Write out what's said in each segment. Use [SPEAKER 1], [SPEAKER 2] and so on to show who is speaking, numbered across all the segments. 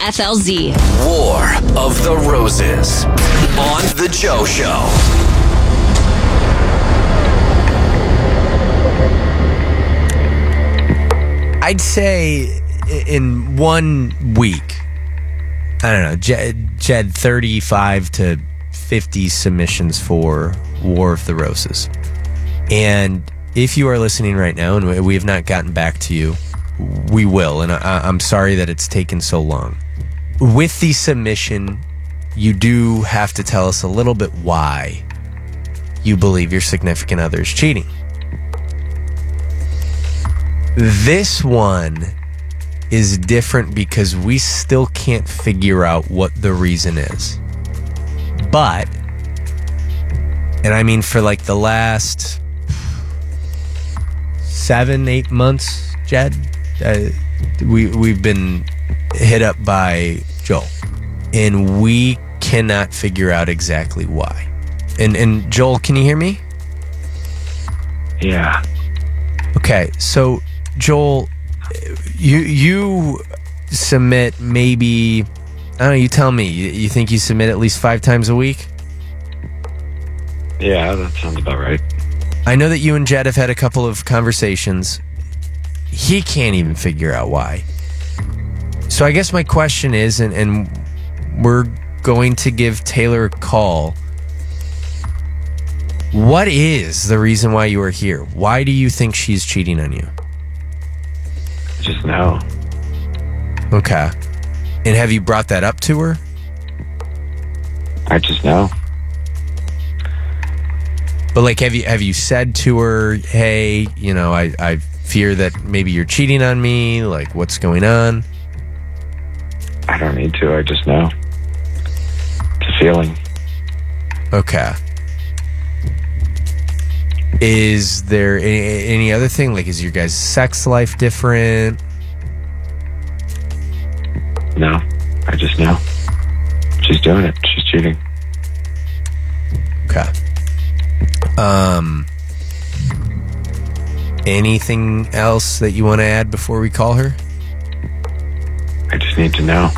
[SPEAKER 1] FLZ.
[SPEAKER 2] War of the Roses on The Joe Show.
[SPEAKER 3] I'd say in 1 week, I don't know, Jed 35 to 50 submissions for War of the Roses. And if you are listening right now and we have not gotten back to you, we will. And I'm sorry that it's taken so long. With the submission, you do have to tell us a little bit why you believe your significant other is cheating. This one is different because we still can't figure out what the reason is. But, and I mean for like the last 7-8 months, Jed, we've been hit up by Joel, and we cannot figure out exactly why. And Joel, can you hear me?
[SPEAKER 4] Yeah.
[SPEAKER 3] Okay, so Joel, you submit maybe, I don't know, you tell me, you think you submit at least 5 times a week?
[SPEAKER 4] Yeah, that sounds about right.
[SPEAKER 3] I know that you and Jed have had a couple of conversations. He can't even figure out why. So I guess my question is, and we're going to give Taylor a call. What is the reason why you are here? Why do you think she's cheating on you?
[SPEAKER 4] Just know.
[SPEAKER 3] Okay. And have you brought that up to her?
[SPEAKER 4] I just know.
[SPEAKER 3] But like, have you said to her, hey, you know, I fear that maybe you're cheating on me, like what's going on?
[SPEAKER 4] I don't need to, I just know. It's a feeling.
[SPEAKER 3] Okay. Is there any other thing? Like, is your guys' sex life different?
[SPEAKER 4] No, I just know. She's doing it. She's cheating.
[SPEAKER 3] Okay. Anything else that you want to add before we call her?
[SPEAKER 4] I just need to know.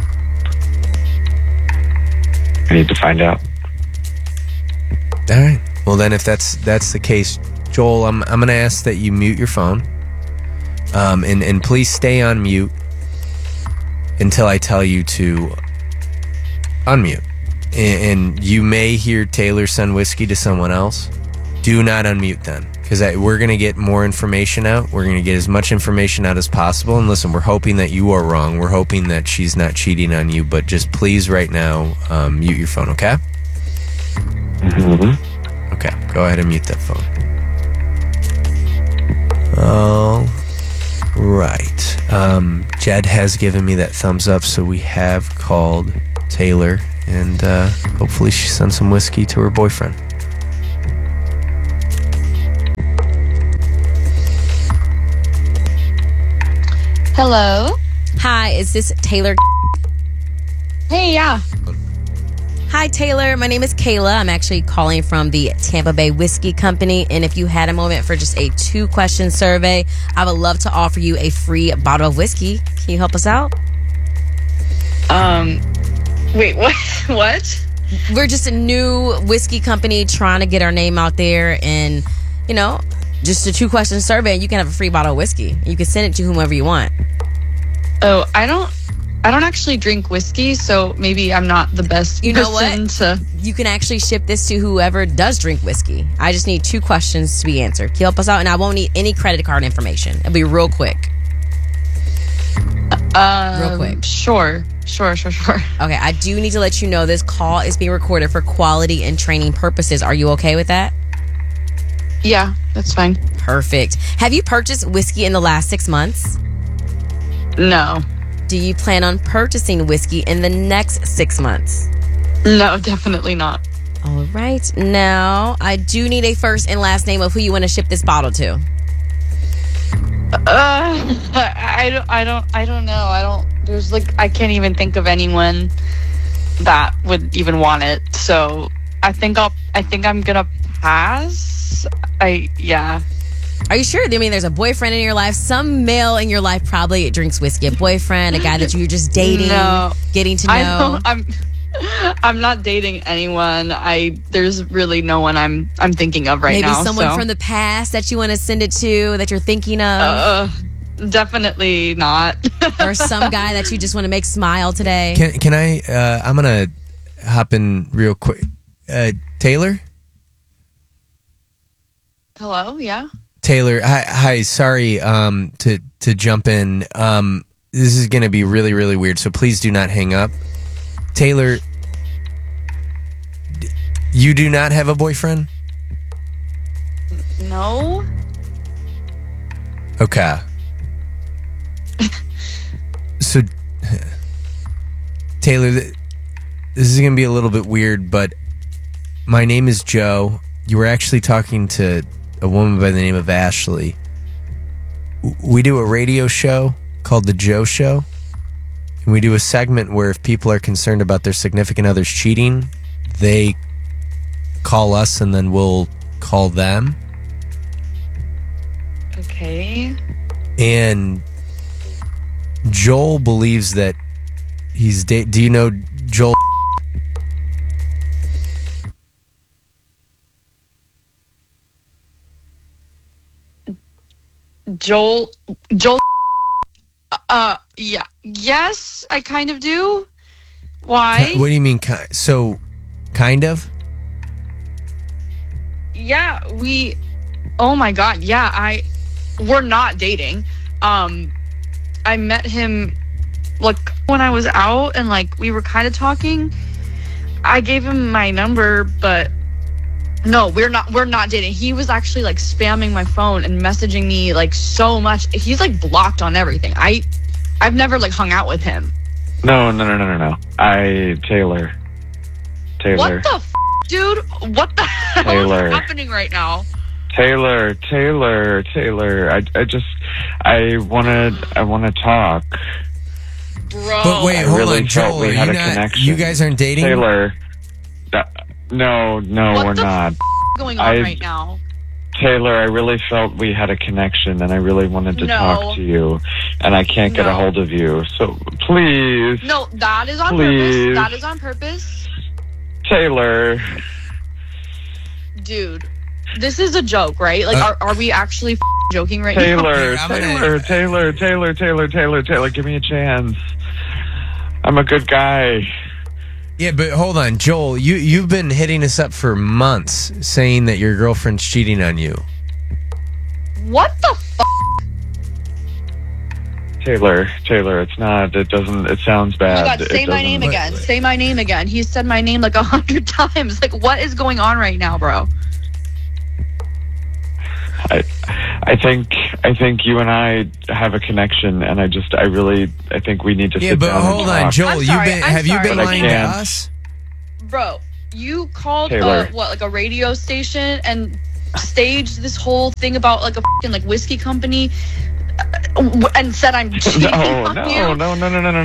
[SPEAKER 4] I need to find out.
[SPEAKER 3] All right. Well, then, if that's the case, Joel, I'm going to ask that you mute your phone, and please stay on mute until I tell you to unmute. And you may hear Taylor send whiskey to someone else. Do not unmute then, because we're going to get more information out. We're going to get as much information out as possible. And listen, we're hoping that you are wrong. We're hoping that she's not cheating on you. But just please, right now, mute your phone, okay?
[SPEAKER 4] Mm-hmm.
[SPEAKER 3] Okay, go ahead and mute that phone. All right. Jed has given me that thumbs up, so we have called Taylor, and hopefully she sends some whiskey to her boyfriend.
[SPEAKER 5] Hello.
[SPEAKER 1] Hi, is this Taylor?
[SPEAKER 5] Hey, yeah.
[SPEAKER 1] Hi, Taylor. My name is Kayla. I'm actually calling from the Tampa Bay Whiskey Company. And if you had a moment for just a 2-question survey, I would love to offer you a free bottle of whiskey. Can you help us out?
[SPEAKER 5] Wait, what? What?
[SPEAKER 1] We're just a new whiskey company trying to get our name out there. And, you know, just a 2-question survey, and you can have a free bottle of whiskey. You can send it to whomever you want.
[SPEAKER 5] Oh, I don't actually drink whiskey, so maybe I'm not the best person to...
[SPEAKER 1] You can actually ship this to whoever does drink whiskey. I just need 2 questions to be answered. Can you help us out? And I won't need any credit card information. It'll be real quick. Real quick.
[SPEAKER 5] Sure.
[SPEAKER 1] Okay, I do need to let you know this call is being recorded for quality and training purposes. Are you okay with that?
[SPEAKER 5] Yeah, that's fine.
[SPEAKER 1] Perfect. Have you purchased whiskey in the last 6 months?
[SPEAKER 5] No.
[SPEAKER 1] Do you plan on purchasing whiskey in the next 6 months?
[SPEAKER 5] No, definitely not.
[SPEAKER 1] All right. Now, I do need a first and last name of who you want to ship this bottle to.
[SPEAKER 5] I don't know. I can't even think of anyone that would even want it. So I think I'm gonna pass. Yeah.
[SPEAKER 1] Are you sure? I mean, there's a boyfriend in your life. Some male in your life probably drinks whiskey. A boyfriend, a guy that you're just dating, getting to know.
[SPEAKER 5] I'm not dating anyone. There's really no one I'm thinking of right now.
[SPEAKER 1] Maybe someone from the past that you want to send it to, that you're thinking of.
[SPEAKER 5] Definitely not.
[SPEAKER 1] Or some guy that you just want to make smile today.
[SPEAKER 3] Can I? I'm gonna hop in real quick. Taylor.
[SPEAKER 5] Hello. Yeah.
[SPEAKER 3] Taylor. Hi. Sorry. To jump in. This is gonna be really, really weird. So please do not hang up. Taylor, you do not have a boyfriend?
[SPEAKER 5] No.
[SPEAKER 3] Okay. So, Taylor, this is going to be a little bit weird, but my name is Joe. You were actually talking to a woman by the name of Ashley. We do a radio show called The Joe Show. And we do a segment where if people are concerned about their significant others cheating, they call us and then we'll call them.
[SPEAKER 5] Okay.
[SPEAKER 3] And Joel believes that he's do you know Joel?
[SPEAKER 5] Joel. Yeah. Yes, I kind of do. Why?
[SPEAKER 3] What do you mean? So, kind of?
[SPEAKER 5] Yeah, oh my God. Yeah, we're not dating. I met him like when I was out and like we were kind of talking. I gave him my number, but no, we're not dating. He was actually like spamming my phone and messaging me like so much. He's like blocked on everything. I've never like hung out with him.
[SPEAKER 4] No. Taylor.
[SPEAKER 5] What the dude? What the hell is happening right now?
[SPEAKER 4] Taylor. I want to talk.
[SPEAKER 5] Bro.
[SPEAKER 3] But wait, hold
[SPEAKER 4] really
[SPEAKER 3] on, Joel.
[SPEAKER 4] we had a connection.
[SPEAKER 3] You guys aren't dating?
[SPEAKER 4] Taylor. No, we're not.
[SPEAKER 5] What's going on right now?
[SPEAKER 4] Taylor, I really felt we had a connection and I really wanted to talk to you and I can't get a hold of you. So please.
[SPEAKER 5] No, that is on purpose. That is on purpose.
[SPEAKER 4] Taylor.
[SPEAKER 5] Dude, this is a joke, right? Like, are we actually joking right
[SPEAKER 4] Taylor,
[SPEAKER 5] now?
[SPEAKER 4] Taylor, give me a chance. I'm a good guy.
[SPEAKER 3] Yeah, but hold on, Joel. You've been hitting us up for months saying that your girlfriend's cheating on you.
[SPEAKER 5] What the
[SPEAKER 4] Taylor, it's not. It doesn't. It sounds bad.
[SPEAKER 5] Oh my God, say my name again. Say my name again. He said my name like 100 times. Like, what is going on right now, bro?
[SPEAKER 4] I think you and I have a connection, and I think we need to sit down.
[SPEAKER 3] Yeah, but hold on, Joel. Have you been lying to us?
[SPEAKER 5] Bro, you called
[SPEAKER 4] Taylor.
[SPEAKER 5] like a radio station and staged this whole thing about like a fucking like whiskey company and said I'm cheating on you?
[SPEAKER 4] No.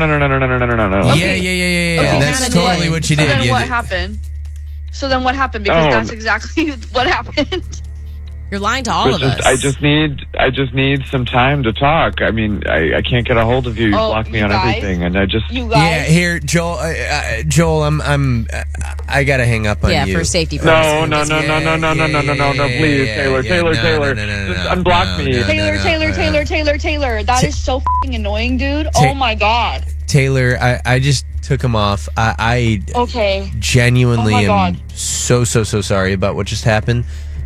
[SPEAKER 3] Yeah.
[SPEAKER 5] Okay,
[SPEAKER 3] That's totally what you did.
[SPEAKER 5] So then what happened? Because that's exactly what happened.
[SPEAKER 1] You're lying to all of us.
[SPEAKER 4] I just need some time to talk. I mean, I can't get a hold of you. You block me on everything, and
[SPEAKER 5] you guys.
[SPEAKER 3] Yeah, here, Joel. Joel, I gotta hang up on you.
[SPEAKER 1] Yeah, for safety purposes.
[SPEAKER 4] No. Please, Taylor. Just unblock me.
[SPEAKER 5] Taylor. That is so fucking annoying, dude. Oh my God.
[SPEAKER 3] Taylor, I just took him off. I
[SPEAKER 5] okay.
[SPEAKER 3] Genuinely am so sorry about what just happened.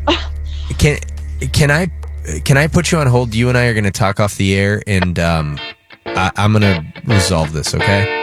[SPEAKER 3] Can I put you on hold? You and I are going to talk off the air, and I'm going to resolve this, okay?